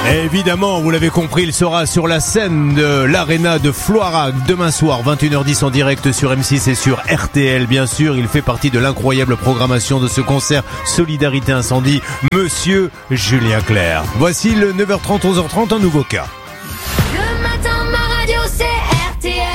Et évidemment, vous l'avez compris, il sera sur la scène de l'Arena de Floirac demain soir, 21h10 en direct sur M6 et sur RTL. Bien sûr, il fait partie de l'incroyable programmation de ce concert Solidarité Incendie, Monsieur Julien Clerc. Voici le 9h30, 11h30, un nouveau cas. Le matin, ma radio, c'est RTL.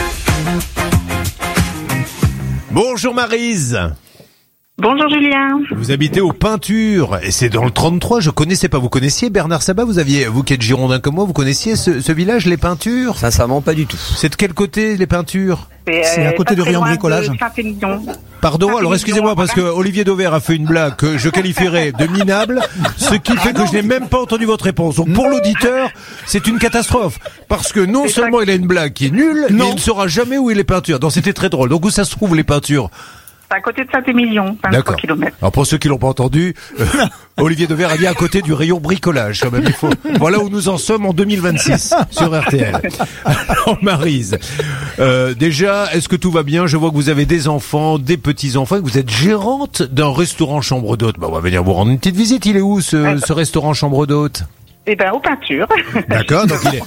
Bonjour Maryse. Bonjour Julien. Vous habitez aux Peintures et c'est dans le 33. Je connaissais pas. Vous connaissiez Bernard Sabat? Vous qui êtes girondin comme moi, vous connaissiez ce village, les Peintures? Sincèrement, pas du tout. C'est de quel côté, les Peintures? C'est à côté de Rayon Bricolage. Pardon, alors excusez-moi parce que Olivier Dauvert a fait une blague que je qualifierais de minable, ce qui fait que je n'ai même pas entendu votre réponse. Donc pour l'auditeur, c'est une catastrophe parce que non seulement il a une blague qui est nulle, mais il ne saura jamais où est les Peintures. Donc c'était très drôle. Donc où ça se trouve, les Peintures? À côté de Saint-Émilion, 23 km. Alors pour ceux qui l'ont pas entendu, Olivier Dauvert a dit à côté du rayon bricolage. Quand même, il faut. Voilà où nous en sommes en 2026 sur RTL. Alors Maryse, déjà, est-ce que tout va bien? Je vois que vous avez des enfants, des petits-enfants, et que vous êtes gérante d'un restaurant chambre d'hôte. Bah, on va venir vous rendre une petite visite. Il est où ce restaurant chambre d'hôte? Eh ben, aux Peintures. D'accord, donc il est...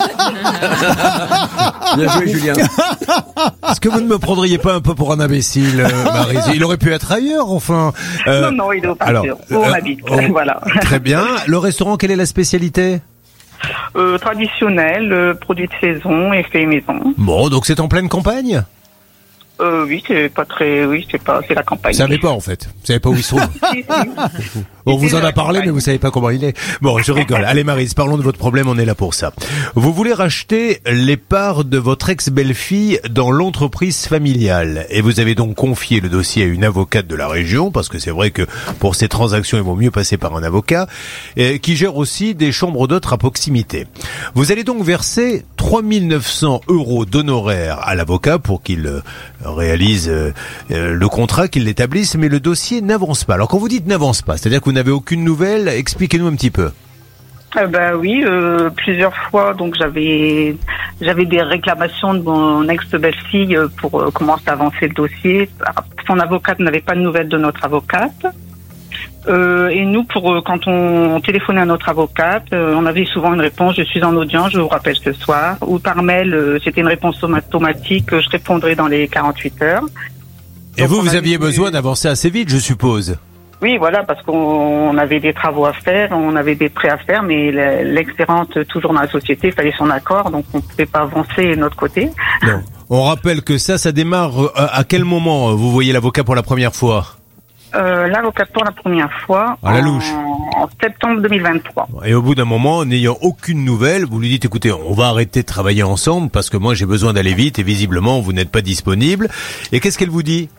Bien joué, Julien. Est-ce que vous ne me prendriez pas un peu pour un imbécile, Maryse? Il aurait pu être ailleurs, enfin. Non, il est aux Peintures. Où on habite. Voilà. Très bien. Le restaurant, quelle est la spécialité? Traditionnel, produits de saison et fait maison. Bon, donc c'est en pleine campagne? Oui, c'est la campagne. Vous savez pas, en fait. Vous savez pas où il se trouve. On vous en a parlé, mais vous savez pas comment il est. Bon, je rigole. Allez, Maryse, parlons de votre problème, on est là pour ça. Vous voulez racheter les parts de votre ex-belle-fille dans l'entreprise familiale. Et vous avez donc confié le dossier à une avocate de la région, parce que c'est vrai que pour ces transactions, il vaut mieux passer par un avocat, qui gère aussi des chambres d'hôtes à proximité. Vous allez donc verser 3 900 € d'honoraires à l'avocat pour qu'il réalise le contrat, qu'il l'établisse, mais le dossier n'avance pas. Alors quand vous dites n'avance pas, c'est-à-dire que vous n'avez aucune nouvelle, expliquez-nous un petit peu. Oui, plusieurs fois, donc j'avais des réclamations de mon ex-belle-fille pour commencer à avancer le dossier. Son avocate n'avait pas de nouvelles de notre avocate. Et nous, quand on téléphonait à notre avocate, on avait souvent une réponse: je suis en audience, je vous rappelle ce soir. Ou par mail, c'était une réponse automatique, je répondrai dans les 48 heures. Et donc, vous aviez besoin d'avancer assez vite, je suppose. Oui, voilà, parce qu'on avait des travaux à faire, on avait des prêts à faire, mais l'ex-gérante, toujours dans la société, il fallait son accord, donc on ne pouvait pas avancer de notre côté. Non. On rappelle que ça démarre à quel moment vous voyez l'avocat pour la première fois? L'avocat pour la première fois à la louche. En septembre 2023. Et au bout d'un moment, n'ayant aucune nouvelle, vous lui dites: écoutez, on va arrêter de travailler ensemble parce que moi j'ai besoin d'aller vite et visiblement vous n'êtes pas disponible. Et qu'est-ce qu'elle vous dit?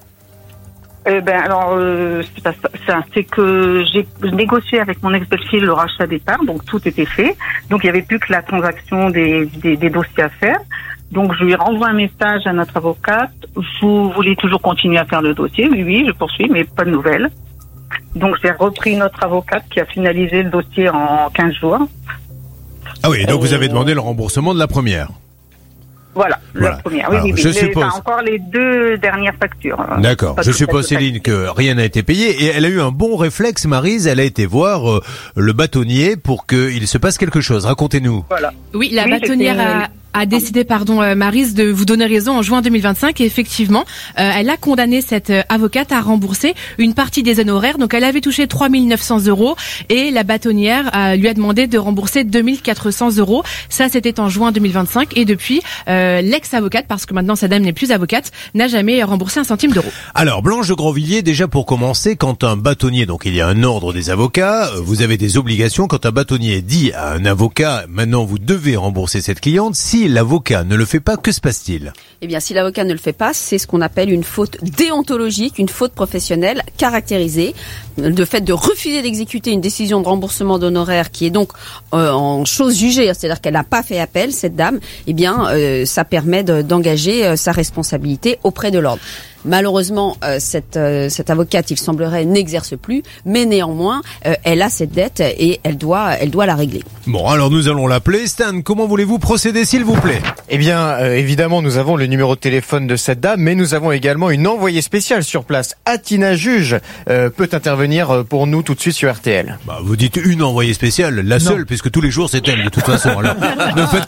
C'est que j'ai négocié avec mon ex-belle-fille le rachat des parts, donc tout était fait. Donc il n'y avait plus que la transaction des dossiers à faire. Donc je lui renvoie un message à notre avocate: vous voulez toujours continuer à faire le dossier? Oui, je poursuis, mais pas de nouvelles. Donc j'ai repris notre avocate qui a finalisé le dossier en 15 jours. Ah oui, donc vous avez demandé le remboursement de la première? Voilà. La première. Oui, je suppose. Encore les 2 dernières factures. D'accord. Je suppose, Céline, que rien n'a été payé. Et elle a eu un bon réflexe, Maryse. Elle a été voir le bâtonnier pour qu'il se passe quelque chose. Racontez-nous. Voilà. Oui, la bâtonnière a décidé, Maryse, de vous donner raison en juin 2025. Et effectivement, elle a condamné cette avocate à rembourser une partie des honoraires. Donc, elle avait touché 3 900 € et la bâtonnière lui a demandé de rembourser 2 400 €. Ça, c'était en juin 2025. Et depuis, l'ex-avocate, parce que maintenant sa dame n'est plus avocate, n'a jamais remboursé un centime d'euro. Alors, Blanche de Grandvilliers, déjà pour commencer, quand un bâtonnier, donc il y a un ordre des avocats, vous avez des obligations. Quand un bâtonnier dit à un avocat: maintenant vous devez rembourser cette cliente, si l'avocat ne le fait pas, que se passe-t-il? Eh bien, si l'avocat ne le fait pas, c'est ce qu'on appelle une faute déontologique, une faute professionnelle caractérisée. Le fait de refuser d'exécuter une décision de remboursement d'honoraires qui est donc en chose jugée, c'est-à-dire qu'elle n'a pas fait appel, cette dame, eh bien, ça permet d'engager sa responsabilité auprès de l'ordre. Malheureusement, cette avocate, il semblerait, n'exerce plus, mais néanmoins, elle a cette dette et elle doit la régler. Bon, alors nous allons l'appeler. Stan, comment voulez-vous procéder, s'il vous plaît? Eh bien, évidemment, nous avons le numéro de téléphone de cette dame, mais nous avons également une envoyée spéciale sur place. Atina Juge peut intervenir pour nous tout de suite sur RTL. Bah, vous dites une envoyée spéciale, la seule, puisque tous les jours c'est elle de toute façon. Alors, ne fait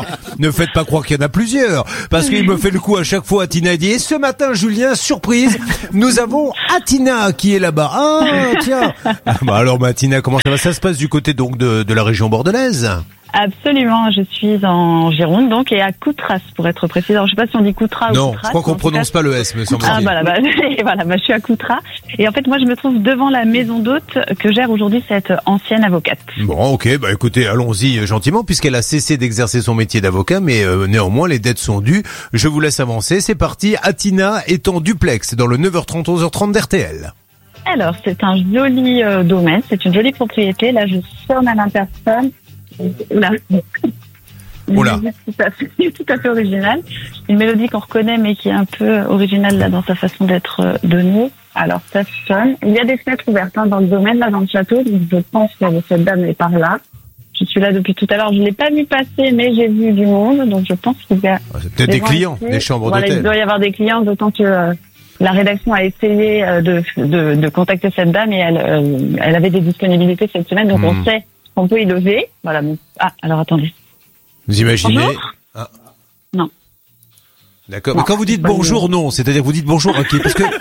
pas croire qu'il y en a plusieurs, parce qu'il me fait le coup à chaque fois. Atina dit, et ce matin, Julien, surprise, nous avons Atina qui est là-bas. Ah, tiens. Bah alors, Atina, comment ça va? Ça se passe du côté donc de la région bordelaise? Absolument, je suis en Gironde, donc, et à Coutras, pour être précis. Alors, je sais pas si on dit Coutras ou non, Coutras. je crois qu'on prononce pas le S, me semble-t-il. Je suis à Coutras. Et en fait, moi, je me trouve devant la maison d'hôte que gère aujourd'hui cette ancienne avocate. Bon, ok, bah écoutez, allons-y gentiment, puisqu'elle a cessé d'exercer son métier d'avocat, mais néanmoins, les dettes sont dues. Je vous laisse avancer, c'est parti. Atina est en duplex, dans le 9h30, 11h30 d'RTL. Alors, c'est un joli domaine, c'est une jolie propriété. Là, je sonne à l'interphone. Oula. Oula. Tout à fait originale. Une mélodie qu'on reconnaît, mais qui est un peu originale là dans sa façon d'être donnée. Alors, ça sonne. Il y a des fenêtres ouvertes dans le domaine, là, dans le château. Donc, je pense que cette dame est par là. Je suis là depuis tout à l'heure. Je l'ai pas vu passer, mais j'ai vu du monde. Donc, je pense qu'il y a... C'est peut-être des clients, des chambres d'hôtel. Il doit y avoir des clients, d'autant que... la rédaction a essayé de contacter cette dame et elle avait des disponibilités cette semaine, donc on sait qu'on peut y lever. Voilà. Ah, alors attendez. Vous imaginez? Ah. Non. D'accord. Mais quand vous dites bonjour, non, c'est-à-dire que vous dites bonjour à qui? Parce que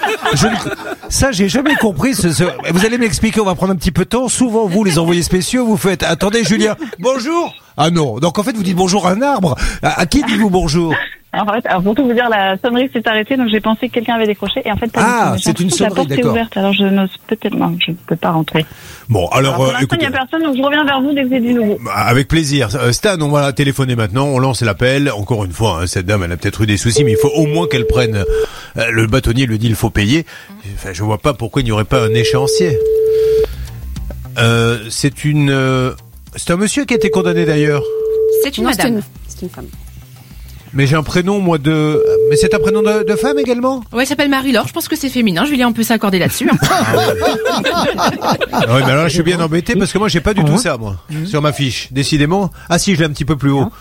ça, j'ai jamais compris. Vous allez m'expliquer. On va prendre un petit peu de temps. Souvent, vous, les envoyés spéciaux, vous faites. Attendez, Julien. Bonjour. Ah non. Donc en fait, vous dites bonjour à un arbre. À qui dites-vous bonjour? Alors pour tout vous dire, la sonnerie s'est arrêtée, donc j'ai pensé que quelqu'un avait décroché, et en fait, c'est une sonnerie, la porte est ouverte, alors je n'ose peut-être, non, je ne peux pas rentrer. Bon, alors pour l'instant, il n'y a personne, donc je reviens vers vous dès que j'ai du nouveau. Avec plaisir. Stan, on va téléphoner maintenant, on lance l'appel. Encore une fois, cette dame, elle a peut-être eu des soucis, mais il faut au moins qu'elle prenne, le bâtonnier lui dit il faut payer. Enfin, je vois pas pourquoi il n'y aurait pas un échéancier. C'est un monsieur qui a été condamné d'ailleurs. C'est une madame. C'est une femme. Mais j'ai un prénom, moi, mais c'est un prénom de femme également? Ouais, elle s'appelle Marie-Laure. Je pense que c'est féminin. Julien, on peut s'accorder là-dessus. Ah ouais, mais alors là, je suis bien embêté parce que moi, j'ai pas du tout ça, moi, sur ma fiche. Décidément. Ah si, je l'ai un petit peu plus haut.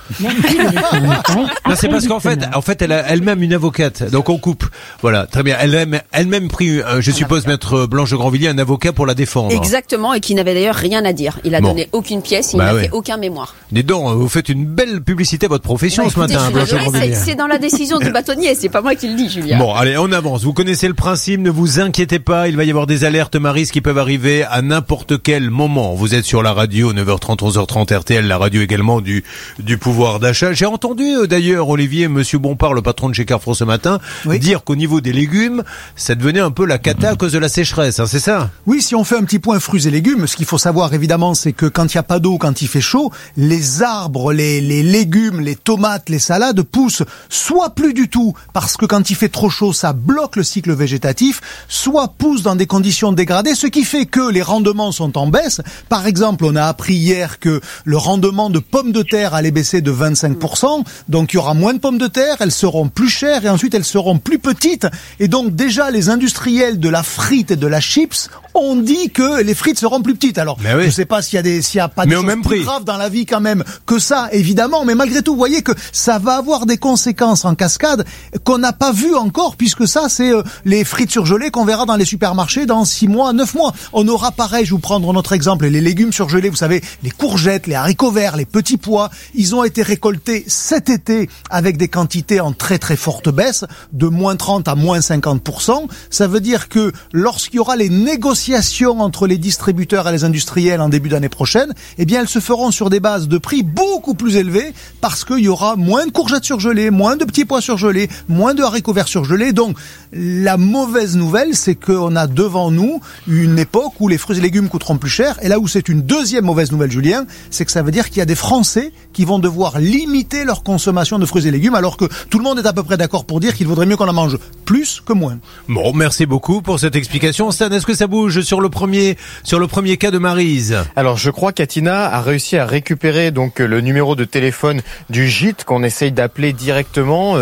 Non, c'est parce qu'en fait, elle a elle-même une avocate. Donc on coupe. Voilà, très bien. Elle a elle-même pris, je suppose, maître Blanche de Grandvilliers, un avocat pour la défendre. Exactement, et qui n'avait d'ailleurs rien à dire. Il a donné aucune pièce, il n'a fait aucun mémoire. Dis donc, vous faites une belle publicité à votre profession ce matin, Blanche de Grandvilliers. C'est dans la décision du bâtonnier, c'est pas moi qui le dis, Julien. Bon, allez, on avance. Vous connaissez le principe, ne vous inquiétez pas. Il va y avoir des alertes Maryse qui peuvent arriver à n'importe quel moment. Vous êtes sur la radio, 9h30, 11h30 RTL, la radio également du pouvoir d'achat. J'ai entendu d'ailleurs, Olivier, monsieur Bompard, le patron de chez Carrefour ce matin, dire qu'au niveau des légumes, ça devenait un peu la cata à cause de la sécheresse, hein, c'est ça? Oui, si on fait un petit point fruits et légumes, ce qu'il faut savoir évidemment, c'est que quand il n'y a pas d'eau, quand il fait chaud, les arbres, les légumes, les tomates, les salades poussent soit plus du tout, parce que quand il fait trop chaud, ça bloque le cycle végétatif, soit poussent dans des conditions dégradées, ce qui fait que les rendements sont en baisse. Par exemple, on a appris hier que le rendement de pommes de terre allait baisser de 25%, donc il y aura moins de pommes de terre, elles seront plus chères et ensuite elles seront plus petites, et donc déjà les industriels de la frite et de la chips ont dit que les frites seront plus petites. Alors, je sais pas s'il y a pas de choses plus graves dans la vie quand même que ça, évidemment, mais malgré tout, vous voyez que ça va avoir des conséquences en cascade qu'on n'a pas vu encore, puisque ça, c'est les frites surgelées qu'on verra dans les supermarchés dans 6 mois, 9 mois. On aura pareil, je vais vous prendre notre exemple, les légumes surgelés, vous savez, les courgettes, les haricots verts, les petits pois, ils ont été récoltés cet été avec des quantités en très très forte baisse, de moins 30 à moins 50%. Ça veut dire que lorsqu'il y aura les négociations entre les distributeurs et les industriels en début d'année prochaine, eh bien elles se feront sur des bases de prix beaucoup plus élevées, parce qu'il y aura moins de courgettes surgelées, moins de petits pois surgelés, moins de haricots verts surgelés. Donc la mauvaise nouvelle, c'est qu'on a devant nous une époque où les fruits et légumes coûteront plus cher. Et là où c'est une deuxième mauvaise nouvelle, Julien, c'est que ça veut dire qu'il y a des Français qui vont devoir limiter leur consommation de fruits et légumes, alors que tout le monde est à peu près d'accord pour dire qu'il vaudrait mieux qu'on en mange plus que moins. Bon, merci beaucoup pour cette explication. Stan, est-ce que ça bouge sur le premier cas de Maryse? Alors, je crois qu'Atina a réussi à récupérer donc le numéro de téléphone du gîte qu'on essaye d'appeler directement. Céline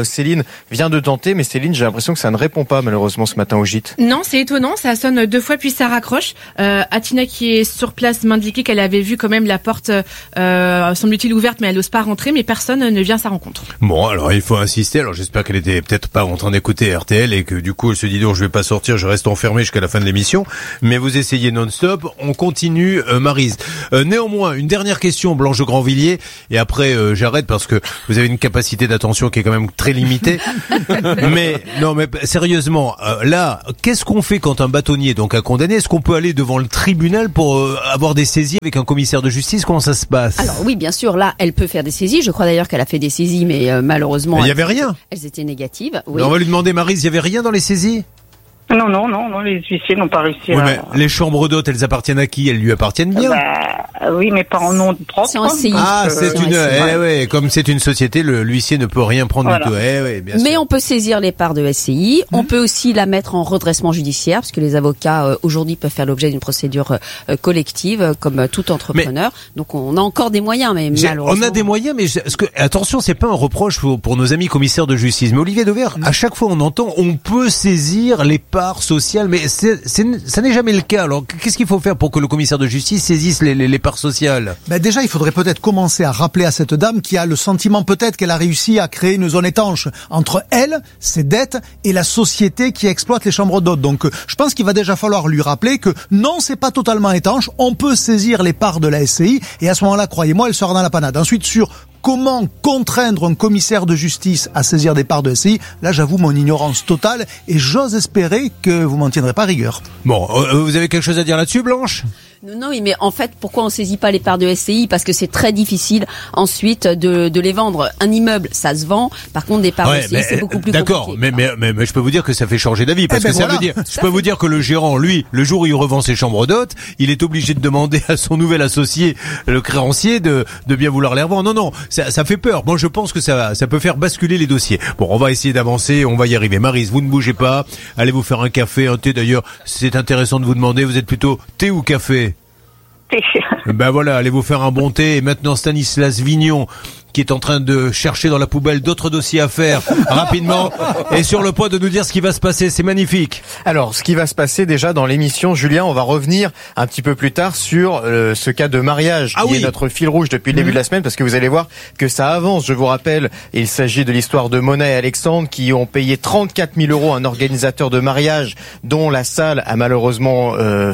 vient de tenter, mais Céline, j'ai l'impression que ça ne répond pas malheureusement ce matin au gîte. Non, c'est étonnant, ça sonne 2 fois puis ça raccroche. Atina qui est sur place m'indiquait qu'elle avait vu quand même la porte semble-t-il ouverte, mais elle n'ose pas rentrer, mais personne ne vient à sa rencontre. Bon, alors il faut insister. Alors j'espère qu'elle était peut-être pas en train d'écouter RTL et que du coup elle se dit non, je vais pas sortir, je reste enfermé jusqu'à la fin de l'émission. Mais vous essayez non-stop. On continue, Maryse. Néanmoins, une dernière question, Blanche de Grandvilliers, et après j'arrête parce que vous avez une capacité d'attention qui est quand même très limitée. mais sérieusement, là, qu'est-ce qu'on fait quand un bâtonnier donc a condamné? Est-ce qu'on peut aller devant le tribunal pour avoir des saisies avec un commissaire de justice? Comment ça se passe? Alors oui, bien sûr, là, elle peut faire des saisies. Je crois d'ailleurs qu'elle a fait des saisies, mais malheureusement, il y avait rien. Elles étaient négatives. Oui. On va lui demander, Maryse, il y avait rien dans les saisies? Non, les huissiers n'ont pas réussi à... Mais les chambres d'hôtes, elles appartiennent à qui? Elles lui appartiennent bien. Oui, mais pas en nom propre. C'est en CI. Comme c'est une société, l'huissier ne peut rien prendre du tout. Bien sûr. Mais on peut saisir les parts de SCI. On peut aussi la mettre en redressement judiciaire, parce que les avocats aujourd'hui peuvent faire l'objet d'une procédure collective, comme tout entrepreneur. Donc on a encore des moyens, mais malheureusement. On a des moyens, mais attention, c'est pas un reproche pour nos amis commissaires de justice. Mais Olivier Dauvert, à chaque fois on entend, on peut saisir les parts sociales, mais ça n'est jamais le cas. Alors qu'est-ce qu'il faut faire pour que le commissaire de justice saisisse les parts sociales? Déjà, il faudrait peut-être commencer à rappeler à cette dame qui a le sentiment peut-être qu'elle a réussi à créer une zone étanche entre elle, ses dettes, et la société qui exploite les chambres d'hôtes. Donc je pense qu'il va déjà falloir lui rappeler que non, c'est pas totalement étanche, on peut saisir les parts de la SCI, et à ce moment-là, croyez-moi, elle sera dans la panade. Ensuite, sur comment contraindre un commissaire de justice à saisir des parts de SCI, là j'avoue mon ignorance totale, et j'ose espérer que vous m'en tiendrez pas rigueur. Bon, vous avez quelque chose à dire là-dessus, Blanche? Non, mais en fait, pourquoi on saisit pas les parts de SCI? Parce que c'est très difficile ensuite de les vendre. Un immeuble, ça se vend. Par contre, des parts de SCI, c'est beaucoup plus compliqué. D'accord, mais je peux vous dire que ça fait changer d'avis, parce que ça veut dire, je peux vous dire que le gérant, lui, le jour où il revend ses chambres d'hôtes, il est obligé de demander à son nouvel associé, le créancier, de bien vouloir les revendre. Non, ça fait peur. Moi, je pense que ça peut faire basculer les dossiers. Bon, on va essayer d'avancer, on va y arriver. Maryse, vous ne bougez pas. Allez vous faire un café, un thé. D'ailleurs, c'est intéressant de vous demander, vous êtes plutôt thé ou café? Voilà, allez vous faire un bon thé. Et maintenant, Stanislas Vignon, qui est en train de chercher dans la poubelle d'autres dossiers à faire rapidement, et sur le point de nous dire ce qui va se passer. C'est magnifique. Alors, ce qui va se passer déjà dans l'émission, Julien, on va revenir un petit peu plus tard sur ce cas de mariage qui est notre fil rouge depuis le début de la semaine, parce que vous allez voir que ça avance. Je vous rappelle, il s'agit de l'histoire de Mona et Alexandre qui ont payé 34 000 € à un organisateur de mariage dont la salle a malheureusement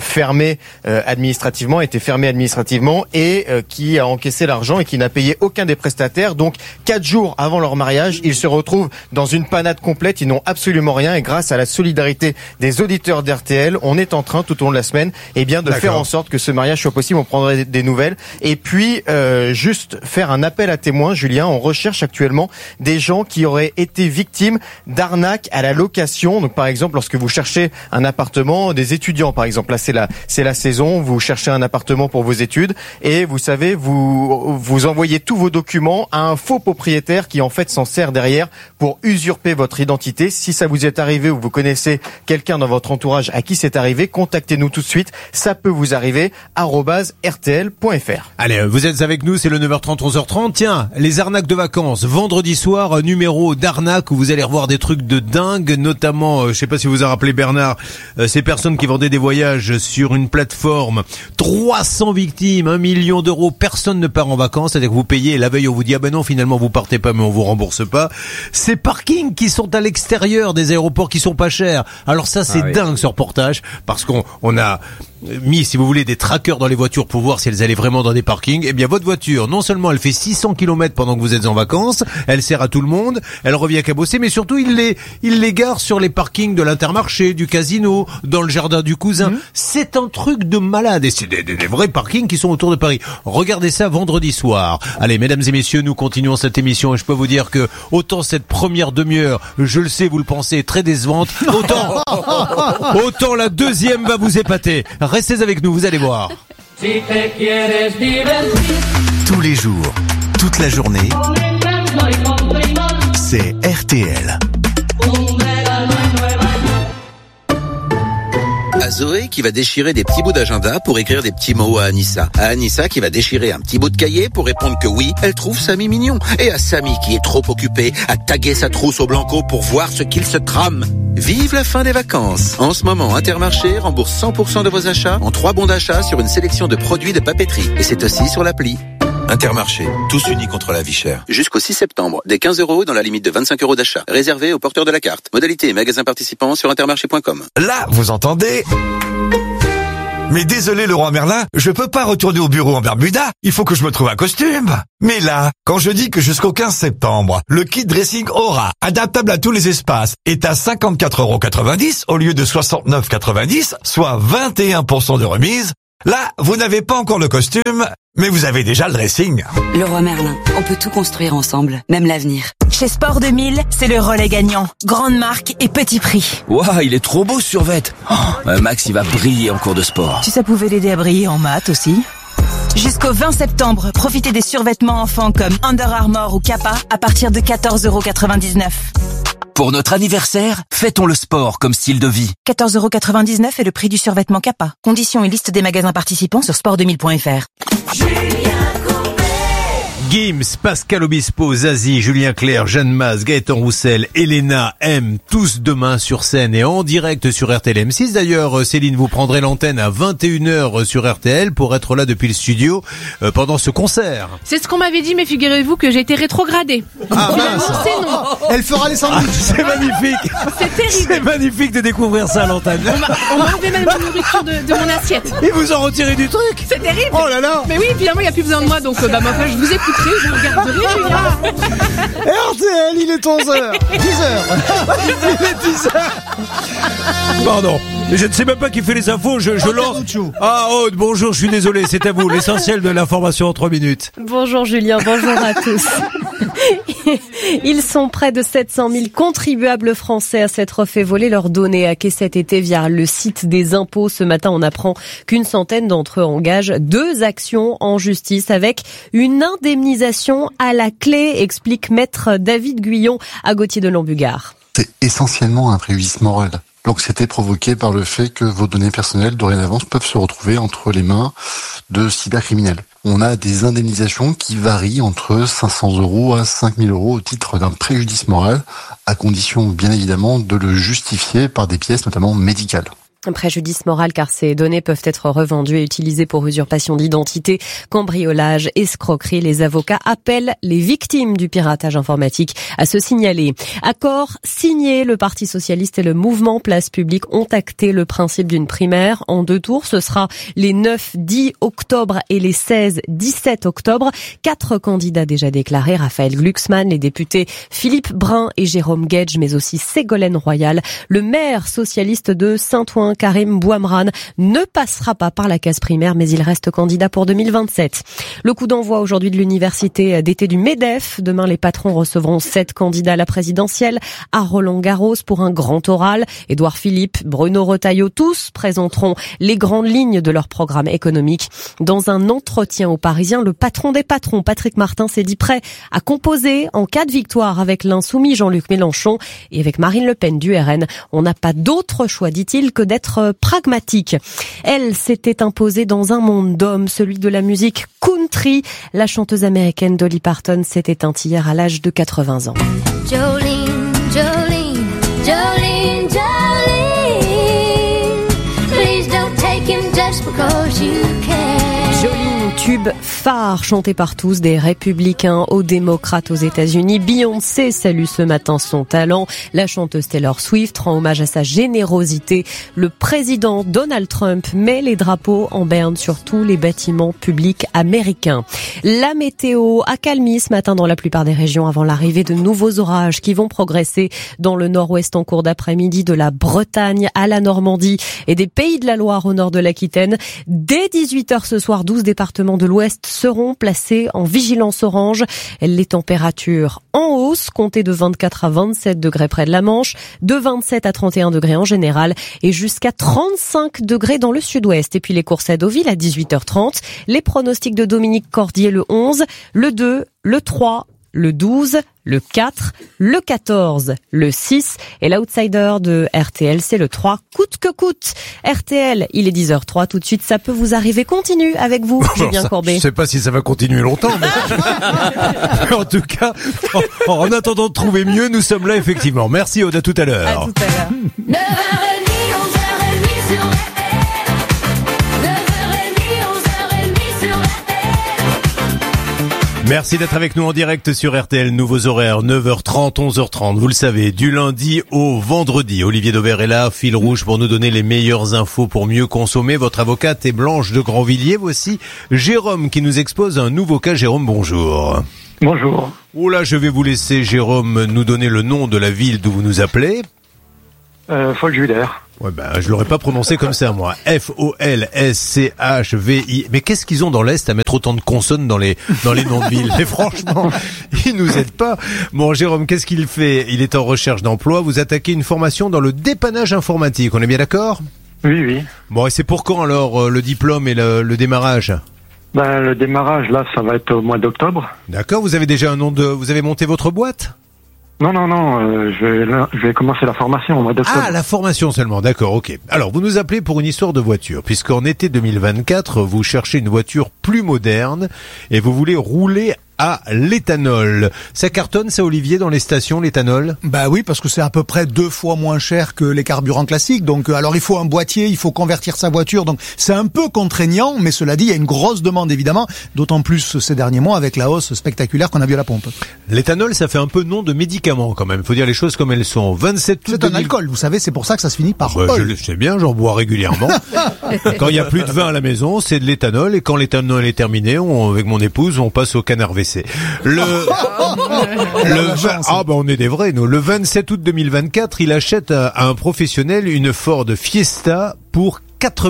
été fermée administrativement, et qui a encaissé l'argent et qui n'a payé aucun des prestataires. Donc 4 jours avant leur mariage, ils se retrouvent dans une panade complète, ils n'ont absolument rien, et grâce à la solidarité des auditeurs d'RTL, on est en train tout au long de la semaine de faire en sorte que ce mariage soit possible. On prendrait des nouvelles, et puis juste faire un appel à témoins. Julien, on recherche actuellement des gens qui auraient été victimes d'arnaques à la location. Donc par exemple, lorsque vous cherchez un appartement, des étudiants par exemple, là c'est la saison, vous cherchez un appartement pour vos études, et vous savez, vous envoyez tous vos documents à un faux propriétaire qui en fait s'en sert derrière pour usurper votre identité. Si ça vous est arrivé ou vous connaissez quelqu'un dans votre entourage à qui c'est arrivé, contactez-nous tout de suite. Ça peut vous arriver, @rtl.fr. Allez, vous êtes avec nous, c'est le 9h30, 11h30. Tiens, les arnaques de vacances. Vendredi soir, numéro d'arnaque où vous allez revoir des trucs de dingue, notamment, je sais pas si vous vous en rappelez Bernard, ces personnes qui vendaient des voyages sur une plateforme. 300 victimes, 1 million d'euros, personne ne part en vacances, c'est-à-dire que vous payez et la veille on vous dit non, finalement vous partez pas, mais on vous rembourse pas. Ces parkings qui sont à l'extérieur des aéroports qui sont pas chers. Alors ça c'est dingue ce reportage, parce qu'on a mis, si vous voulez, des trackers dans les voitures pour voir si elles allaient vraiment dans des parkings. Eh bien votre voiture, non seulement elle fait 600 km pendant que vous êtes en vacances, elle sert à tout le monde, elle revient cabosser, mais surtout il les gare sur les parkings de l'Intermarché, du casino, dans le jardin du cousin. C'est un truc de malade, et c'est des vrais parkings qui sont autour de Paris. Regardez ça vendredi soir. Allez, mesdames et messieurs, nous continuons cette émission, et je peux vous dire que autant cette première demi-heure, je le sais, vous le pensez, très décevante, autant la deuxième va vous épater. Restez avec nous, vous allez voir. Tous les jours, toute la journée, c'est RTL. À Zoé qui va déchirer des petits bouts d'agenda pour écrire des petits mots à Anissa. À Anissa qui va déchirer un petit bout de cahier pour répondre que oui, elle trouve Samy mignon. Et à Samy qui est trop occupé à taguer sa trousse au Blanco pour voir ce qu'il se trame. Vive la fin des vacances. En ce moment, Intermarché rembourse 100% de vos achats en 3 bons d'achat sur une sélection de produits de papeterie. Et c'est aussi sur l'appli. Intermarché, tous unis contre la vie chère. Jusqu'au 6 septembre, des 15 € dans la limite de 25 € d'achat. Réservé aux porteurs de la carte. Modalité et magasins participants sur intermarché.com. Là, vous entendez ? Mais désolé Leroy Merlin, je peux pas retourner au bureau en Bermuda. Il faut que je me trouve un costume. Mais là, quand je dis que jusqu'au 15 septembre, le kit dressing Aura, adaptable à tous les espaces, est à 54,90 € au lieu de 69,90 €, soit 21% de remise, là, vous n'avez pas encore le costume, mais vous avez déjà le dressing. Leroy Merlin, on peut tout construire ensemble, même l'avenir. Chez Sport 2000, c'est le relais gagnant. Grande marque et petit prix. Waouh, il est trop beau ce survêt. Max, il va briller en cours de sport. Ça pouvait l'aider à briller en maths aussi. Jusqu'au 20 septembre, profitez des survêtements enfants comme Under Armour ou Kappa à partir de 14,99 €. Pour notre anniversaire, fêtons le sport comme style de vie. 14,99 € est le prix du survêtement Kappa. Conditions et liste des magasins participants sur sport2000.fr. Gims, Pascal Obispo, Zazie, Julien Clerc, Jeanne Masse, Gaëtan Roussel, Elena, M, tous demain sur scène et en direct sur RTL M6. D'ailleurs, Céline, vous prendrez l'antenne à 21h sur RTL pour être là depuis le studio pendant ce concert. C'est ce qu'on m'avait dit, mais figurez-vous que j'ai été rétrogradée. Ah mince. Elle fera les sandwichs. C'est magnifique. C'est terrible. C'est magnifique de découvrir ça à l'antenne. On m'a enlevé même la nourriture de mon assiette. Ils vous ont retiré du truc. C'est terrible. Oh là là. Mais oui, finalement, il n'y a plus besoin de moi, donc ma foi, je vous écouterai, je vous regarderai, Julien. RTL, il est 11h. 10h. Il est 10h. Pardon. Je ne sais même pas qui fait les infos, je lance. Ah, Aude, bonjour, je suis désolé, c'est à vous, l'essentiel de l'information en 3 minutes. Bonjour Julien, bonjour à tous. Ils sont près de 700 000 contribuables français à s'être fait voler leurs données hackées cet été via le site des impôts. Ce matin, on apprend qu'une centaine d'entre eux engagent 2 actions en justice avec une indemnisation à la clé, explique maître David Guyon à Gauthier de Lambugard. C'est essentiellement un préjudice moral. L'anxiété provoquée par le fait que vos données personnelles dorénavant peuvent se retrouver entre les mains de cybercriminels. On a des indemnisations qui varient entre 500 € à 5 000 € au titre d'un préjudice moral, à condition bien évidemment de le justifier par des pièces notamment médicales. Un préjudice moral car ces données peuvent être revendues et utilisées pour usurpation d'identité, cambriolage, escroquerie. Les avocats appellent les victimes du piratage informatique à se signaler. Accord signé, le Parti socialiste et le mouvement Place Publique ont acté le principe d'une primaire en 2 tours. Ce sera les 9, 10 octobre et les 16, 17 octobre. 4 candidats déjà déclarés, Raphaël Glucksmann, les députés Philippe Brun et Jérôme Guedj, mais aussi Ségolène Royal. Le maire socialiste de Saint-Ouen, Karim Bouamran, ne passera pas par la case primaire, mais il reste candidat pour 2027. Le coup d'envoi aujourd'hui de l'université d'été du MEDEF. Demain, les patrons recevront 7 candidats à la présidentielle à Roland-Garros pour un grand oral. Édouard Philippe, Bruno Retailleau, tous présenteront les grandes lignes de leur programme économique. Dans un entretien aux Parisiens, le patron des patrons, Patrick Martin, s'est dit prêt à composer en cas de victoire avec l'insoumis Jean-Luc Mélenchon et avec Marine Le Pen du RN. On n'a pas d'autre choix, dit-il, que d'être pragmatique. Elle s'était imposée dans un monde d'hommes, celui de la musique country. La chanteuse américaine Dolly Parton s'est éteinte hier à l'âge de 80 ans. Jolene, Jolene, Jolene, Jolene. Please don't take him just because you can. Jolene, tube phare chanté par tous, des républicains aux démocrates aux États-Unis. Beyoncé salue ce matin son talent. La chanteuse Taylor Swift rend hommage à sa générosité. Le président Donald Trump met les drapeaux en berne sur tous les bâtiments publics américains. La météo accalmie ce matin dans la plupart des régions avant l'arrivée de nouveaux orages qui vont progresser dans le nord-ouest en cours d'après-midi, de la Bretagne à la Normandie et des Pays de la Loire au nord de l'Aquitaine. Dès 18h ce soir, 12 départements de l'Ouest seront placés en vigilance orange. Les températures en hausse, comptez de 24 à 27 degrés près de la Manche, de 27 à 31 degrés en général et jusqu'à 35 degrés dans le sud-ouest. Et puis les courses à Deauville à 18h30, les pronostics de Dominique Cordier le 11, le 2, le 3, le 12, le 4, le 14, le 6 et l'outsider de RTL, c'est le 3, coûte que coûte. RTL, il est 10h03, tout de suite, ça peut vous arriver. Continue avec vous, Julien Courbet. Je sais pas si ça va continuer longtemps, mais en tout cas, en attendant de trouver mieux, nous sommes là effectivement. Merci Aude, à tout à l'heure. À tout à l'heure. 9h30, 11h30 sur RTL. 9h30, 11h30 sur RTL. Merci d'être avec nous en direct sur RTL. Nouveaux horaires, 9h30, 11h30. Vous le savez, du lundi au vendredi. Olivier Dauvert est là, fil rouge pour nous donner les meilleures infos pour mieux consommer. Votre avocate est Blanche de Grandvilliers. Voici Jérôme qui nous expose un nouveau cas. Jérôme, bonjour. Bonjour. Oula, je vais vous laisser, Jérôme, nous donner le nom de la ville d'où vous nous appelez. Folguler. Ouais, je l'aurais pas prononcé comme ça, moi. Folschvi. Mais qu'est-ce qu'ils ont dans l'Est à mettre autant de consonnes dans les noms de villes? Mais franchement, ils nous aident pas. Bon, Jérôme, qu'est-ce qu'il fait? Il est en recherche d'emploi. Vous attaquez une formation dans le dépannage informatique. On est bien d'accord? Oui. Bon, et c'est pour quand alors, le diplôme et le démarrage? Le démarrage, là, ça va être au mois d'octobre. D'accord. Vous avez déjà vous avez monté votre boîte? Non, je vais commencer la formation au mois d'octobre. Ah, la formation seulement, d'accord, ok. Alors, vous nous appelez pour une histoire de voiture, puisqu'en été 2024, vous cherchez une voiture plus moderne et vous voulez rouler à l'éthanol. Ça cartonne, ça, Olivier, dans les stations, l'éthanol? Oui, parce que c'est à peu près 2 fois moins cher que les carburants classiques. Donc, alors il faut un boîtier, il faut convertir sa voiture. Donc, c'est un peu contraignant, mais cela dit, il y a une grosse demande, évidemment. D'autant plus ces derniers mois avec la hausse spectaculaire qu'on a vue à la pompe. L'éthanol, ça fait un peu nom de médicament, quand même. Faut dire les choses comme elles sont. 27 août. C'est un alcool, vous savez, c'est pour ça que ça se finit par je le sais bien, j'en bois régulièrement. Quand il y a plus de vin à la maison, c'est de l'éthanol. Et quand l'éthanol est terminé, avec mon épouse, on passe au canard WC. On est des vrais, nous. Le 27 août 2024, il achète à un professionnel une Ford Fiesta pour 4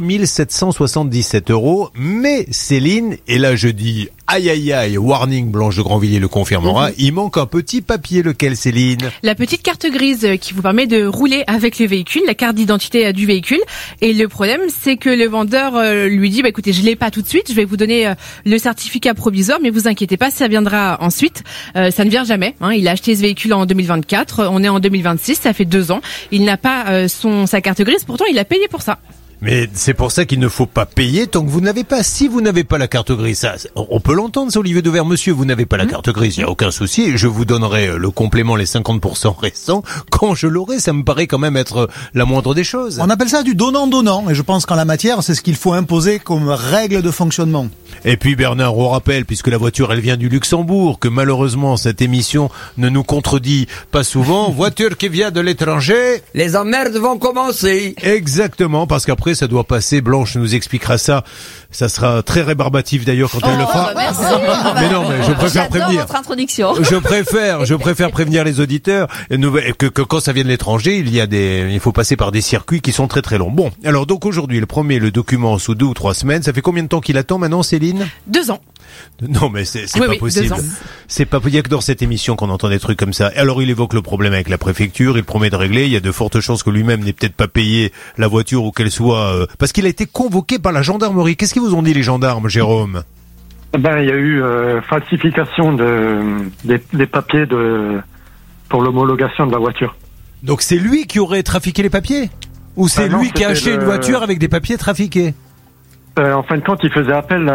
777 €. Mais Céline, et là je dis aïe, warning, Blanche de Grandvilliers le confirmera, il manque un petit papier. Lequel, Céline? La petite carte grise qui vous permet de rouler avec le véhicule, la carte d'identité du véhicule. Et le problème, c'est que le vendeur lui dit, écoutez, je l'ai pas tout de suite, je vais vous donner le certificat provisoire, mais vous inquiétez pas, ça viendra ensuite. Ça ne vient jamais. Il a acheté ce véhicule en 2024, on est en 2026, ça fait 2 ans. Il n'a pas sa carte grise, pourtant il a payé pour ça. Mais c'est pour ça qu'il ne faut pas payer tant que vous n'avez pas. Si vous n'avez pas la carte grise, ça, on peut l'entendre, ça, Olivier Dauvert. Monsieur, vous n'avez pas la carte grise, il n'y a aucun souci. Je vous donnerai le complément, les 50% restants, quand je l'aurai. Ça me paraît quand même être la moindre des choses. On appelle ça du donnant-donnant. Et je pense qu'en la matière, c'est ce qu'il faut imposer comme règle de fonctionnement. Et puis Bernard, on rappelle, puisque la voiture, elle vient du Luxembourg, que malheureusement, cette émission ne nous contredit pas souvent. Voiture qui vient de l'étranger. Les emmerdes vont commencer. Exactement, parce qu'après, ça doit passer. Blanche nous expliquera ça. Ça sera très rébarbatif d'ailleurs quand elle le fera. Merci. Mais non, mais je préfère prévenir. Votre introduction. Je préfère prévenir les auditeurs que quand ça vient de l'étranger, il faut passer par des circuits qui sont très très longs. Bon, alors donc aujourd'hui, il promet le document sous 2 ou 3 semaines. Ça fait combien de temps qu'il attend maintenant, Céline? 2 ans. Non, mais c'est pas possible. 2 ans. C'est pas, il y a que dans cette émission qu'on entend des trucs comme ça. Alors il évoque le problème avec la préfecture, il promet de régler. Il y a de fortes chances que lui-même n'ait peut-être pas payé la voiture ou qu'elle soit, parce qu'il a été convoqué par la gendarmerie. Qu'est-ce qu'ils vous ont dit les gendarmes, Jérôme? Il y a eu falsification des papiers pour l'homologation de la voiture. Donc c'est lui qui aurait trafiqué les papiers? Ou c'est lui qui a acheté une voiture avec des papiers trafiqués? En fin de compte, il faisait appel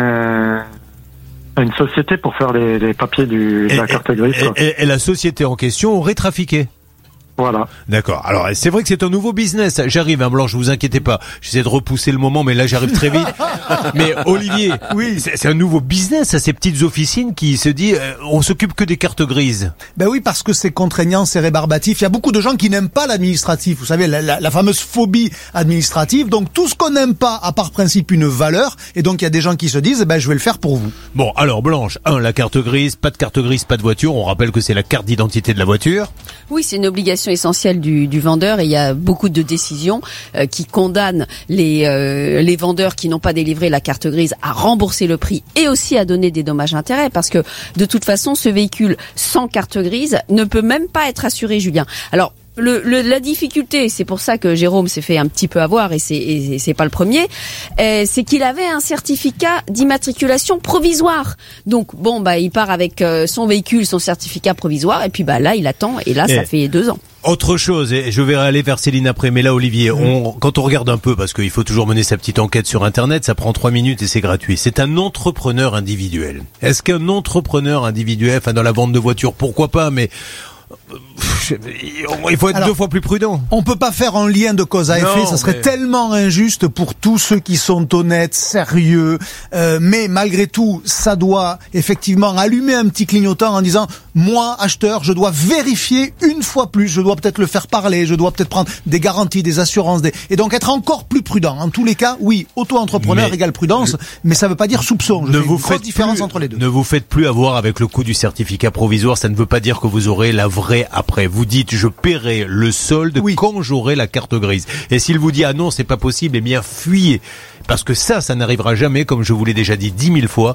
à une société pour faire les papiers de la carte grise. Et la société en question aurait trafiqué? Voilà. D'accord. Alors, c'est vrai que c'est un nouveau business. J'arrive, Blanche, vous inquiétez pas. J'essaie de repousser le moment, mais là, j'arrive très vite. Mais Olivier, oui, c'est un nouveau business, ces petites officines qui se dit, on s'occupe que des cartes grises. Oui, parce que c'est contraignant, c'est rébarbatif. Il y a beaucoup de gens qui n'aiment pas l'administratif. Vous savez, la fameuse phobie administrative. Donc, tout ce qu'on n'aime pas a par principe une valeur. Et donc, il y a des gens qui se disent, je vais le faire pour vous. Bon, alors, Blanche, la carte grise, pas de voiture. On rappelle que c'est la carte d'identité de la voiture. Oui, c'est une obligation essentielle du vendeur et il y a beaucoup de décisions qui condamnent les vendeurs qui n'ont pas délivré la carte grise à rembourser le prix et aussi à donner des dommages-intérêts parce que de toute façon, ce véhicule sans carte grise ne peut même pas être assuré, Julien. Alors, la difficulté, c'est pour ça que Jérôme s'est fait un petit peu avoir et c'est pas le premier, c'est qu'il avait un certificat d'immatriculation provisoire. Donc bon, il part avec son véhicule, son certificat provisoire, et puis là il attend, et là ça fait 2 ans. Autre chose, et je vais aller vers Céline après, mais là Olivier, quand on regarde un peu, parce qu'il faut toujours mener sa petite enquête sur Internet, ça prend 3 minutes et c'est gratuit. C'est un entrepreneur individuel. Est-ce qu'un entrepreneur individuel, dans la vente de voitures, pourquoi pas, mais il faut être 2 fois plus prudent. On peut pas faire un lien de cause à effet, ça serait tellement injuste pour tous ceux qui sont honnêtes, sérieux, mais malgré tout, ça doit effectivement allumer un petit clignotant en disant, moi, acheteur, je dois vérifier une fois plus, je dois peut-être le faire parler, je dois peut-être prendre des garanties, des assurances, et donc être encore plus prudent. En tous les cas, oui, auto-entrepreneur égale prudence, mais ça veut pas dire soupçon. Je fais une grosse différence entre les deux. Ne vous faites plus avoir avec le coût du certificat provisoire, ça ne veut pas dire que vous aurez la vraie après. Vous dites, je paierai le solde quand j'aurai la carte grise. Et s'il vous dit, ah non, c'est pas possible, eh bien, fuyez. Parce que ça n'arrivera jamais, comme je vous l'ai déjà dit 10 000 fois.